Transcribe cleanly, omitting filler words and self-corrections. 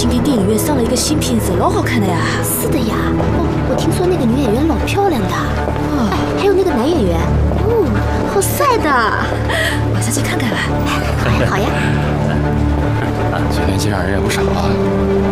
今天电影院上了一个新片子，老好看的呀。 是的呀。哦，我听说那个女演员老漂亮的。哦，哎，还有那个男演员，哦，好帅的。 晚上去看看吧。 好呀，好呀。 今天介绍人也不少啊。